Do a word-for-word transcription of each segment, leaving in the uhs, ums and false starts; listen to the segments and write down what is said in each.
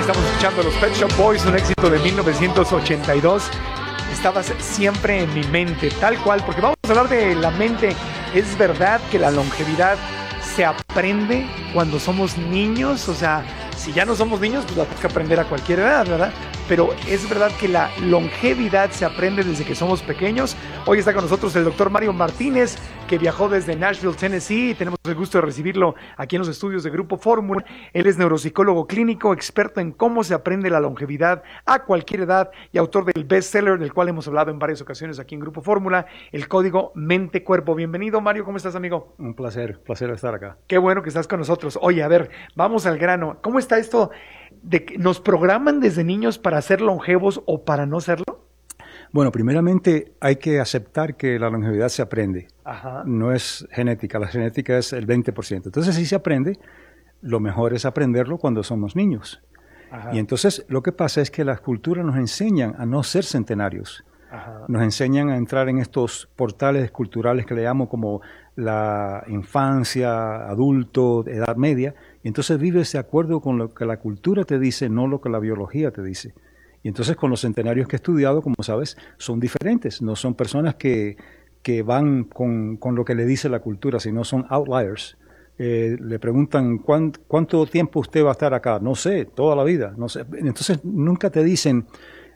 Estamos escuchando los Pet Shop Boys, un éxito de mil novecientos ochenta y dos. Estabas siempre en mi mente, tal cual, porque vamos a hablar de la mente. Es verdad que la longevidad se aprende cuando somos niños, o sea, si ya no somos niños, pues la tenemos que aprender a cualquier edad, ¿verdad? Pero es verdad que la longevidad se aprende desde que somos pequeños. Hoy está con nosotros el doctor Mario Martínez, que viajó desde Nashville, Tennessee, y tenemos el gusto de recibirlo aquí en los estudios de Grupo Fórmula. Él es neuropsicólogo clínico, experto en cómo se aprende la longevidad a cualquier edad y autor del bestseller del cual hemos hablado en varias ocasiones aquí en Grupo Fórmula, el código Mente-Cuerpo. Bienvenido, Mario, ¿cómo estás, amigo? Un placer, placer estar acá. Qué bueno que estás con nosotros. Oye, a ver, vamos al grano. ¿Cómo está esto de que nos programan desde niños para ser longevos o para no serlo? Bueno, primeramente hay que aceptar que la longevidad se aprende. Ajá. No es genética, la genética es el veinte por ciento. Entonces, si se aprende, lo mejor es aprenderlo cuando somos niños. Ajá. Y entonces lo que pasa es que las culturas nos enseñan a no ser centenarios. Ajá. Nos enseñan a entrar en estos portales culturales que le llamo como la infancia, adulto, edad media, y entonces vives de acuerdo con lo que la cultura te dice, no lo que la biología te dice. Y entonces con los centenarios que he estudiado, como sabes, son diferentes, no son personas que, que van con, con lo que le dice la cultura, sino son outliers. Eh, le preguntan, ¿cuán, ¿cuánto tiempo usted va a estar acá? No sé, toda la vida. No sé. Entonces nunca te dicen,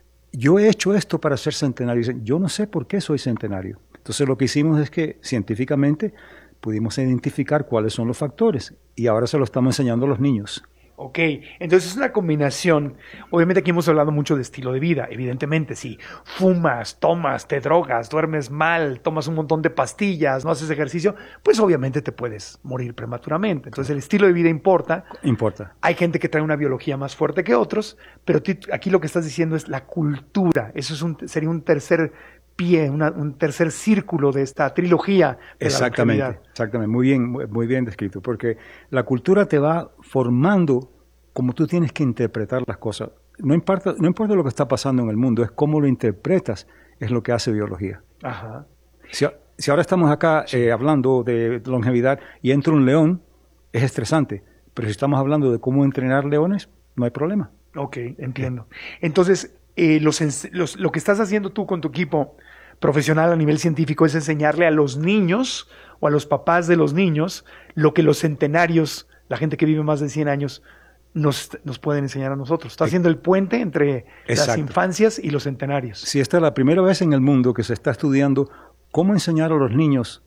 yo he hecho esto para ser centenario. Dicen, yo no sé por qué soy centenario. Entonces lo que hicimos es que científicamente pudimos identificar cuáles son los factores y ahora se lo estamos enseñando a los niños. Ok, entonces es una combinación. Obviamente aquí hemos hablado mucho de estilo de vida, evidentemente, si fumas, tomas, te drogas, duermes mal, tomas un montón de pastillas, no haces ejercicio, pues obviamente te puedes morir prematuramente. Entonces el estilo de vida importa. Importa. Hay gente que trae una biología más fuerte que otros, pero aquí lo que estás diciendo es la cultura. Eso es un, sería un tercer pie, una, un tercer círculo de esta trilogía de exactamente, la longevidad. Exactamente, muy bien, muy, muy bien descrito, porque la cultura te va formando como tú tienes que interpretar las cosas. No importa, no importa lo que está pasando en el mundo, es cómo lo interpretas, es lo que hace biología. Ajá. Si, si ahora estamos acá eh, hablando de longevidad y entra un león, es estresante, pero si estamos hablando de cómo entrenar leones, no hay problema. Ok, entiendo. Entonces, eh, los, los, lo que estás haciendo tú con tu equipo profesional a nivel científico es enseñarle a los niños o a los papás de los niños lo que los centenarios, la gente que vive más de cien años, nos, nos pueden enseñar a nosotros. Está haciendo el puente entre Exacto. las infancias y los centenarios. Sí, esta es la primera vez en el mundo que se está estudiando cómo enseñar a los niños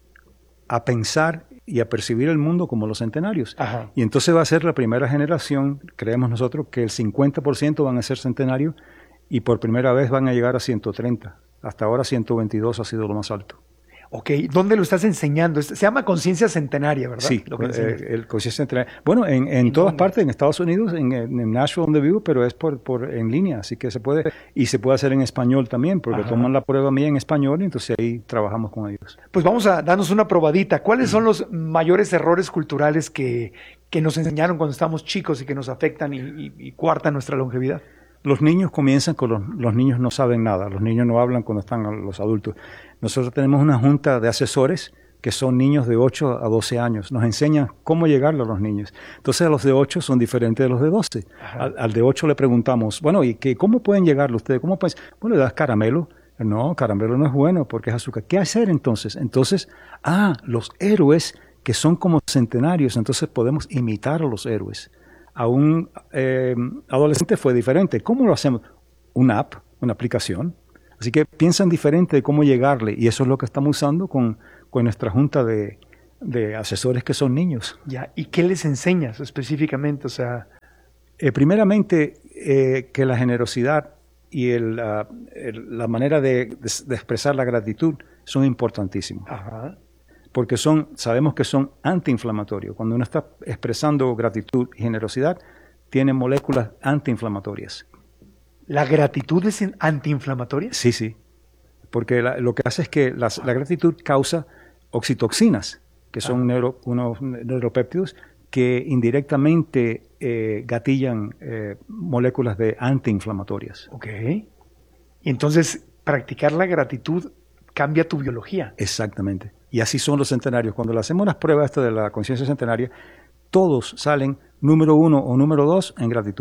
a pensar y a percibir el mundo como los centenarios. Ajá. Y entonces va a ser la primera generación, creemos nosotros, que el cincuenta por ciento van a ser centenarios y por primera vez van a llegar a ciento treinta. Hasta ahora ciento veintidós ha sido lo más alto. Ok, ¿dónde lo estás enseñando? Se llama conciencia centenaria, ¿verdad? Sí, lo que eh, el conciencia centenaria. Bueno, en, en, ¿En todas dónde? partes, en Estados Unidos, en, en Nashville donde vivo, pero es por, por en línea, así que se puede, y se puede hacer en español también, porque Ajá. toman la prueba mía en español y entonces ahí trabajamos con ellos. Pues vamos a darnos una probadita. ¿Cuáles son los mayores errores culturales que, que nos enseñaron cuando estábamos chicos y que nos afectan y, y, y coartan nuestra longevidad? Los niños comienzan con los, los niños no saben nada, los niños no hablan cuando están los adultos. Nosotros tenemos una junta de asesores que son niños de ocho a doce años. Nos enseñan cómo llegarle a los niños. Entonces, a los de ocho son diferentes de los de doce. Al, al de ocho le preguntamos, bueno, ¿y qué, cómo pueden llegarle ustedes? ¿Cómo pueden? Bueno, le das caramelo. No, caramelo no es bueno porque es azúcar. ¿Qué hacer entonces? Entonces, ah, los héroes que son como centenarios, entonces podemos imitar a los héroes. A un eh, adolescente fue diferente. ¿Cómo lo hacemos? Una app, una aplicación. Así que piensan diferente de cómo llegarle y eso es lo que estamos usando con, con nuestra junta de, de asesores que son niños. Ya, ¿y qué les enseñas específicamente? O sea, eh, primeramente eh, que la generosidad y el, uh, el, la manera de, de, de expresar la gratitud son importantísimos. Ajá. Porque son, sabemos que son antiinflamatorios. Cuando uno está expresando gratitud y generosidad, tiene moléculas antiinflamatorias. ¿La gratitud es antiinflamatoria? Sí, sí. Porque la, lo que hace es que las, la gratitud causa oxitoxinas, que son neuro, unos neuropéptidos que indirectamente eh, gatillan eh, moléculas de antiinflamatorias. Ok. Y entonces, practicar la gratitud cambia tu biología. Exactamente. Y así son los centenarios. Cuando le hacemos las pruebas esta de la conciencia centenaria, todos salen número uno o número dos en gratitud.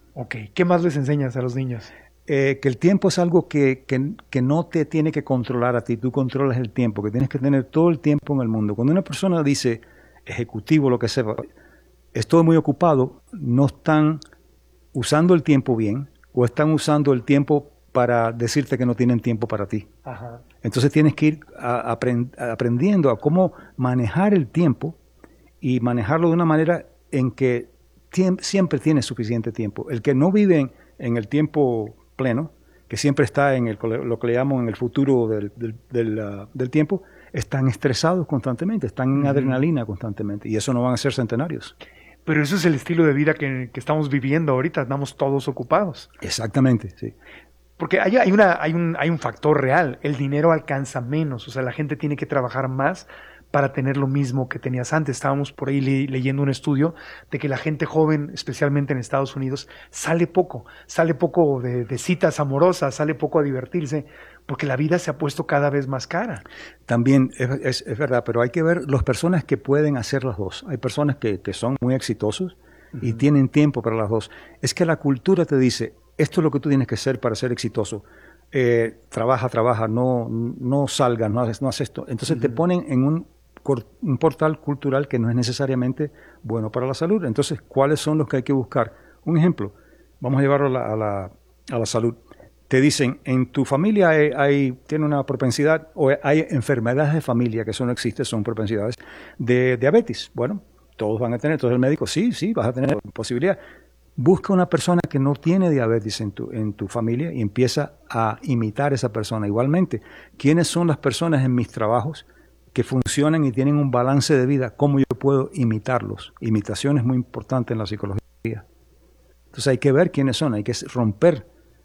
Ok, ¿qué más les enseñas a los niños? Eh, que el tiempo es algo que, que, que no te tiene que controlar a ti, tú controlas el tiempo, que tienes que tener todo el tiempo en el mundo. Cuando una persona dice, ejecutivo, lo que sea, estoy muy ocupado, no están usando el tiempo bien o están usando el tiempo para decirte que no tienen tiempo para ti. Ajá. Entonces tienes que ir a, aprend, aprendiendo a cómo manejar el tiempo y manejarlo de una manera en que tiem, siempre tienes suficiente tiempo. El que no vive en, en el tiempo pleno, que siempre está en el, lo que le llamo en el futuro del, del, del, uh, del tiempo, están estresados constantemente, están en uh-huh. adrenalina constantemente, y eso no van a ser centenarios. Pero eso es el estilo de vida que, que estamos viviendo ahorita, estamos todos ocupados. Exactamente, sí. Porque hay, hay, una, hay, un, hay un factor real, el dinero alcanza menos, o sea, la gente tiene que trabajar más para tener lo mismo que tenías antes. Estábamos por ahí le, leyendo un estudio de que la gente joven, especialmente en Estados Unidos, sale poco, sale poco de, de citas amorosas, sale poco a divertirse, porque la vida se ha puesto cada vez más cara. También es, es, es verdad, pero hay que ver las personas que pueden hacer las dos. Hay personas que, que son muy exitosos uh-huh. y tienen tiempo para las dos. Es que la cultura te dice, esto es lo que tú tienes que hacer para ser exitoso. Eh, trabaja, trabaja, no, no salgas, no haces, no haces esto. Entonces uh-huh. te ponen en un, un portal cultural que no es necesariamente bueno para la salud. Entonces, ¿cuáles son los que hay que buscar? Un ejemplo, vamos a llevarlo a la, a la, a la salud. Te dicen, en tu familia hay, hay, tiene una propensidad, o hay enfermedades de familia, que eso no existe, son propensidades, de diabetes. Bueno, todos van a tener, entonces el médico, sí, sí, vas a tener posibilidad. Busca una persona que no tiene diabetes en tu, en tu familia y empieza a imitar a esa persona. Igualmente, ¿quiénes son las personas en mis trabajos que funcionan y tienen un balance de vida? ¿Cómo yo puedo imitarlos? Imitación es muy importante en la psicología. Entonces hay que ver quiénes son, hay que romper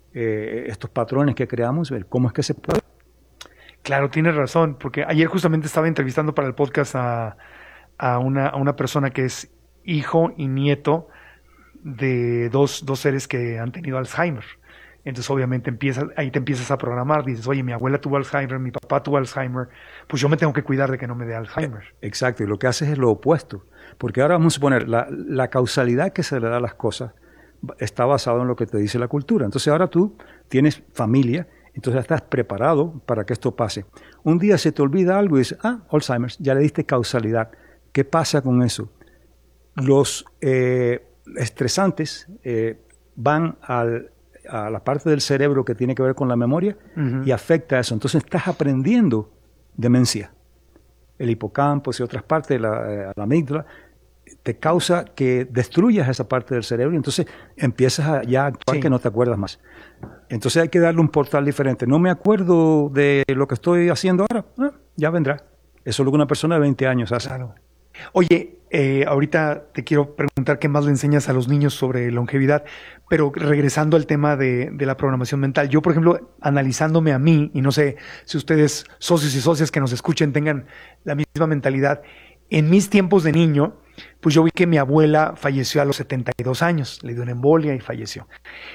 eh, estos patrones que creamos, ver cómo es que se puede. Claro, tienes razón, porque ayer justamente estaba entrevistando para el podcast a, a, una, a una persona que es hijo y nieto de dos, dos seres que han tenido Alzheimer. Entonces obviamente empiezas, ahí te empiezas a programar, dices, oye, mi abuela tuvo Alzheimer, mi papá tuvo Alzheimer, pues yo me tengo que cuidar de que no me dé Alzheimer. Exacto, y lo que haces es lo opuesto, porque ahora vamos a suponer, la, la causalidad que se le da a las cosas está basada en lo que te dice la cultura. Entonces ahora tú tienes familia, entonces estás preparado para que esto pase. Un día se te olvida algo y dices, ah, Alzheimer, ya le diste causalidad. ¿Qué pasa con eso? Los eh, estresantes eh, van al, a la parte del cerebro que tiene que ver con la memoria uh-huh. y afecta eso. Entonces estás aprendiendo demencia. El hipocampo y otras partes de la, eh, la amígdala te causa que destruyas esa parte del cerebro y entonces empiezas a ya actuar sí. que no te acuerdas más. Entonces hay que darle un portal diferente. No me acuerdo de lo que estoy haciendo ahora. Ah, ya vendrá. Eso es lo que una persona de veinte años hace. Claro. Oye, eh, ahorita te quiero preguntar qué más le enseñas a los niños sobre longevidad, pero regresando al tema de, de la programación mental. Yo, por ejemplo, analizándome a mí, y no sé si ustedes, socios y socias que nos escuchen, tengan la misma mentalidad. En mis tiempos de niño, pues yo vi que mi abuela falleció a los setenta y dos años, le dio una embolia y falleció.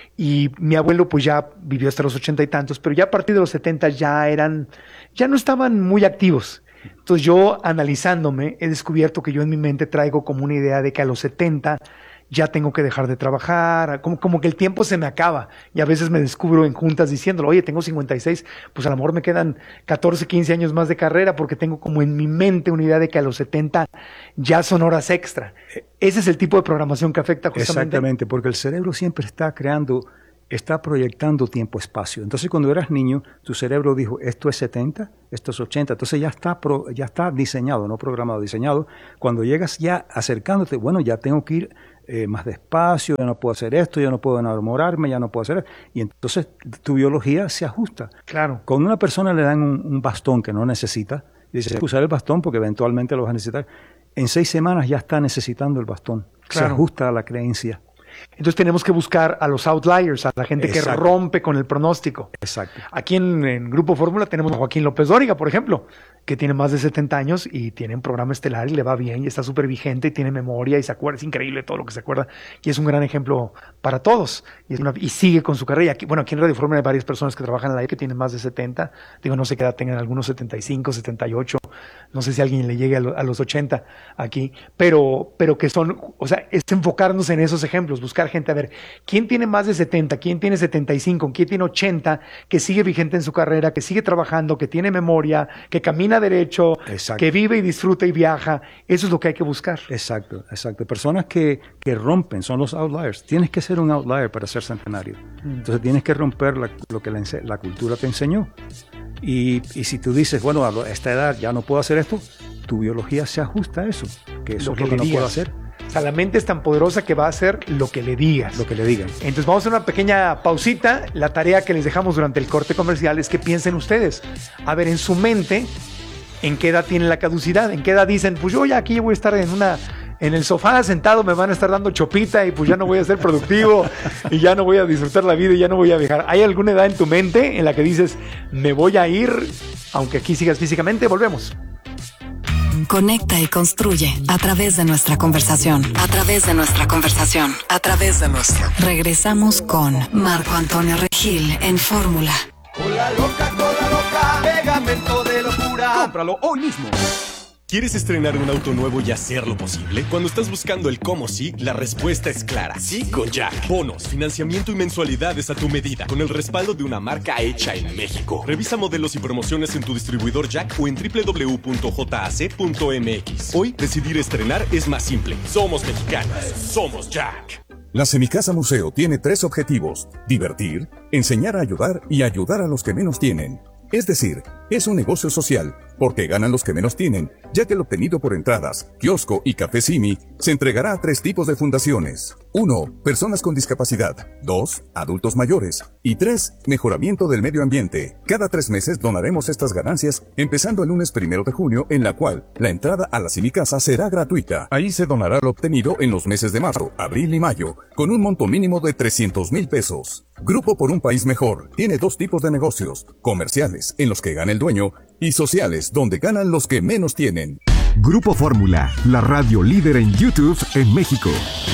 Y mi abuelo pues ya vivió hasta los ochenta y tantos, pero ya a partir de los setenta ya eran, ya no estaban muy activos. Entonces yo, analizándome, he descubierto que yo en mi mente traigo como una idea de que a los setenta ya tengo que dejar de trabajar, como, como que el tiempo se me acaba. Y a veces me descubro en juntas diciéndolo, oye, tengo cincuenta y seis, pues a lo mejor me quedan catorce, quince años más de carrera porque tengo como en mi mente una idea de que a los setenta ya son horas extra. Ese es el tipo de programación que afecta justamente. Exactamente, porque el cerebro siempre está creando, está proyectando tiempo-espacio. Entonces cuando eras niño, tu cerebro dijo, esto es setenta, esto es ochenta. Entonces ya está, pro, ya está diseñado, no programado, diseñado. Cuando llegas ya acercándote, bueno, ya tengo que ir Eh, más despacio, ya no puedo hacer esto, ya no puedo enamorarme, ya no puedo hacer esto. Y entonces tu biología se ajusta. Claro. Cuando a una persona le dan un, un bastón que no necesita, dice, usar el bastón porque eventualmente lo vas a necesitar, en seis semanas ya está necesitando el bastón. Claro. Se ajusta a la creencia. Entonces tenemos que buscar a los outliers, a la gente Exacto. que rompe con el pronóstico. Exacto. Aquí en, en Grupo Fórmula tenemos a Joaquín López Dóriga, por ejemplo, que tiene más de setenta años y tiene un programa estelar y le va bien y está súper vigente y tiene memoria y se acuerda, es increíble todo lo que se acuerda y es un gran ejemplo para todos y, es una, y sigue con su carrera. Aquí, bueno, aquí en Radio Fórmula hay varias personas que trabajan en la que tienen más de setenta, digo, no sé qué edad tengan, algunos setenta y cinco, setenta y ocho, no sé si alguien le llegue a, lo, a los ochenta aquí, pero, pero que son, o sea, es enfocarnos en esos ejemplos, buscar gente, a ver, ¿quién tiene más de setenta? ¿Quién tiene setenta y cinco? ¿Quién tiene ochenta? Que sigue vigente en su carrera, que sigue trabajando, que tiene memoria, que camina derecho, exacto, que vive y disfruta y viaja. Eso es lo que hay que buscar. Exacto, exacto. Personas que, que rompen, son los outliers. Tienes que ser un outlier para ser centenario. Mm. Entonces tienes que romper la, lo que la, la cultura te enseñó. Y, y si tú dices, bueno, a esta edad ya no puedo hacer esto, tu biología se ajusta a eso, que eso lo es que lo que no digas. puedo hacer. O sea, la mente es tan poderosa que va a hacer lo que le digas. Lo que le digan. Entonces vamos a hacer una pequeña pausita. La tarea que les dejamos durante el corte comercial es que piensen ustedes. A ver, en su mente, ¿en qué edad tiene la caducidad? ¿En qué edad dicen, pues yo ya aquí voy a estar en una... en el sofá sentado me van a estar dando chopita y pues ya no voy a ser productivo y ya no voy a disfrutar la vida y ya no voy a viajar? ¿Hay alguna edad en tu mente en la que dices, me voy a ir, aunque aquí sigas físicamente? Volvemos. Conecta y construye a través de nuestra conversación, a través de nuestra conversación, a través de nuestra. Regresamos con Marco Antonio Regil en Fórmula. Cola loca, cola loca, pegamento de locura. Cómpralo hoy mismo. ¿Quieres estrenar un auto nuevo y hacerlo posible? Cuando estás buscando el cómo sí, la respuesta es clara. Sí con Jack. Bonos, financiamiento y mensualidades a tu medida, con el respaldo de una marca hecha en México. Revisa modelos y promociones en tu distribuidor Jack o en doble u doble u doble u punto j a c punto m x. Hoy, decidir estrenar es más simple. Somos mexicanos. Somos Jack. La Semicasa Museo tiene tres objetivos: divertir, enseñar a ayudar y ayudar a los que menos tienen. Es decir, es un negocio social, porque ganan los que menos tienen, ya que el obtenido por entradas, kiosco y café Simi se entregará a tres tipos de fundaciones. uno. Personas con discapacidad. dos. Adultos mayores. Y tres. Mejoramiento del medio ambiente. Cada tres meses donaremos estas ganancias, empezando el lunes primero de junio, en la cual la entrada a la Semicasa será gratuita. Ahí se donará lo obtenido en los meses de marzo, abril y mayo, con un monto mínimo de trescientos mil pesos. Grupo por un País Mejor tiene dos tipos de negocios: comerciales, en los que gana el dueño, y sociales, donde ganan los que menos tienen. Grupo Fórmula, la radio líder en YouTube en México.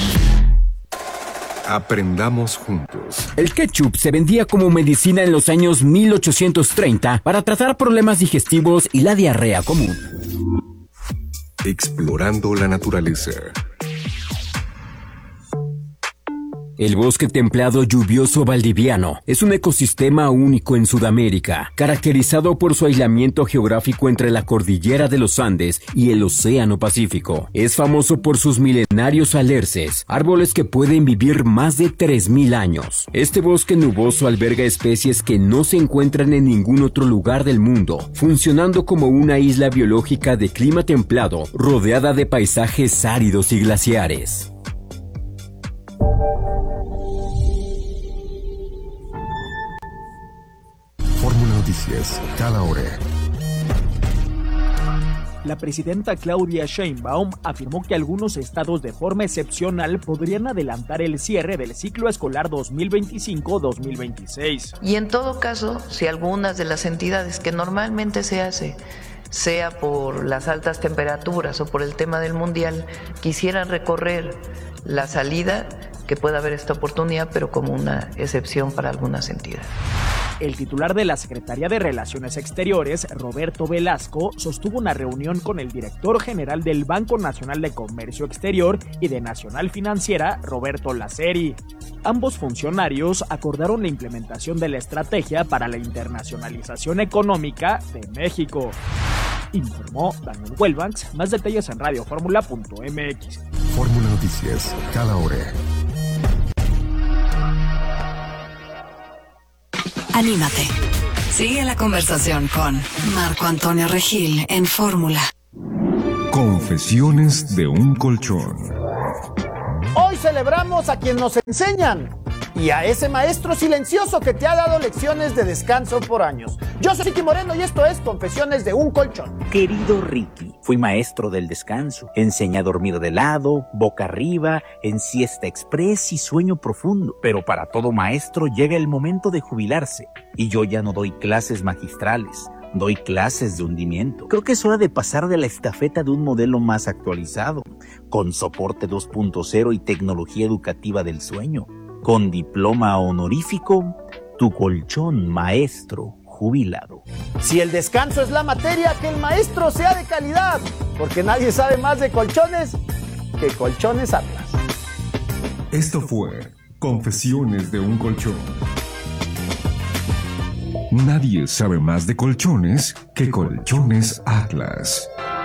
Aprendamos juntos. El ketchup se vendía como medicina en los años mil ochocientos treinta para tratar problemas digestivos y la diarrea común. Explorando la naturaleza. El bosque templado lluvioso valdiviano es un ecosistema único en Sudamérica, caracterizado por su aislamiento geográfico entre la cordillera de los Andes y el Océano Pacífico. Es famoso por sus milenarios alerces, árboles que pueden vivir más de tres mil años. Este bosque nuboso alberga especies que no se encuentran en ningún otro lugar del mundo, funcionando como una isla biológica de clima templado, rodeada de paisajes áridos y glaciares. Fórmula Noticias, cada hora. La presidenta Claudia Sheinbaum afirmó que algunos estados de forma excepcional podrían adelantar el cierre del ciclo escolar dos mil veinticinco dos mil veintiséis. Y en todo caso, si algunas de las entidades que normalmente se hace, sea por las altas temperaturas o por el tema del mundial, quisieran recorrer la salida, que pueda haber esta oportunidad, pero como una excepción para algunas entidades. El titular de la Secretaría de Relaciones Exteriores, Roberto Velasco, sostuvo una reunión con el director general del Banco Nacional de Comercio Exterior y de Nacional Financiera, Roberto Laceri. Ambos funcionarios acordaron la implementación de la estrategia para la internacionalización económica de México. Informó Daniel Huelvanx. Más detalles en radio fórmula punto m x. Fórmula Noticias, cada hora. Anímate. Sigue la conversación con Marco Antonio Regil en Fórmula. Confesiones de un colchón. Hoy celebramos a quien nos enseñan y a ese maestro silencioso que te ha dado lecciones de descanso por años. Yo soy Ricky Moreno y esto es Confesiones de un colchón. Querido Ricky, fui maestro del descanso. Enseñé a dormir de lado, boca arriba, en siesta express y sueño profundo. Pero para todo maestro llega el momento de jubilarse. Y yo ya no doy clases magistrales. Doy clases de hundimiento. Creo que es hora de pasar de la estafeta de un modelo más actualizado, con soporte dos punto cero y tecnología educativa del sueño. Con diploma honorífico, tu colchón maestro jubilado. Si el descanso es la materia, que el maestro sea de calidad, porque nadie sabe más de colchones que Colchones Atlas. Esto fue Confesiones de un colchón. Nadie sabe más de colchones que Colchones Atlas.